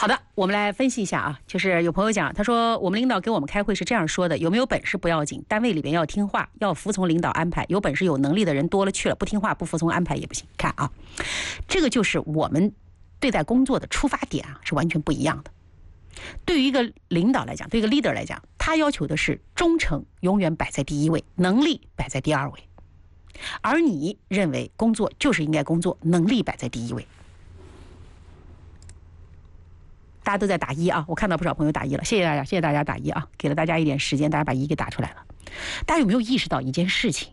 好的，我们来分析一下啊，就是有朋友讲，他说我们领导给我们开会是这样说的，有没有本事不要紧，单位里边要听话，要服从领导安排，有本事有能力的人多了去了，不听话不服从安排也不行。看啊，这个就是我们对待工作的出发点啊，是完全不一样的。对于一个领导来讲，对于一个 leader 来讲，他要求的是忠诚永远摆在第一位，能力摆在第二位，而你认为工作就是应该工作，能力摆在第一位。大家都在打一啊，我看到不少朋友打一了，谢谢大家，谢谢大家打一啊，给了大家一点时间，大家把一给打出来了。大家有没有意识到一件事情？